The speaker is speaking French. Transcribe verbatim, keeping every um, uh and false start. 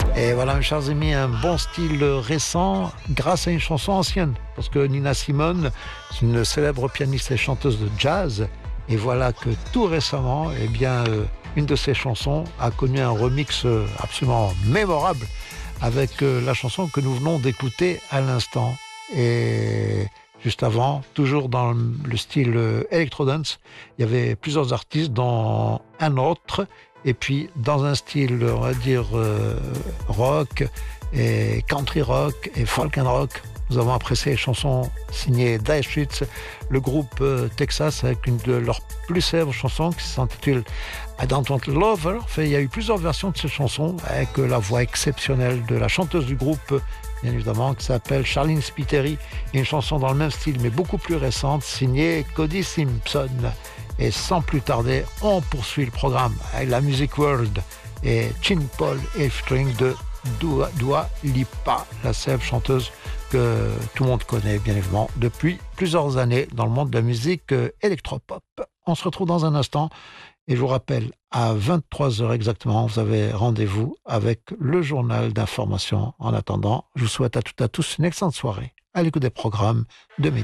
Et voilà, mes chers amis, un bon style récent grâce à une chanson ancienne. Parce que Nina Simone, c'est une célèbre pianiste et chanteuse de jazz. Et voilà que tout récemment, eh bien, euh, une de ses chansons a connu un remix euh, absolument mémorable avec euh, la chanson que nous venons d'écouter à l'instant. Et juste avant, toujours dans le style euh, electro-dance, il y avait plusieurs artistes, dont un autre. Et puis, dans un style, on va dire, euh, rock, et country rock, et folk and rock, nous avons apprécié les chansons signées Dire Straits, le groupe euh, Texas, avec une de leurs plus célèbres chansons qui s'intitule I Don't Want Love. Alors, fait, il y a eu plusieurs versions de ces chansons, avec la voix exceptionnelle de la chanteuse du groupe, bien évidemment, qui s'appelle Charlene Spiteri, et une chanson dans le même style, mais beaucoup plus récente, signée Cody Simpson. Et sans plus tarder, on poursuit le programme avec la Music World et Chin Paul et String de Dua, Dua Lipa, la célèbre chanteuse que tout le monde connaît bien évidemment depuis plusieurs années dans le monde de la musique électropop. On se retrouve dans un instant et je vous rappelle, à vingt-trois heures exactement, vous avez rendez-vous avec le journal d'information. En attendant, je vous souhaite à toutes et à tous une excellente soirée à l'écoute des programmes de Média.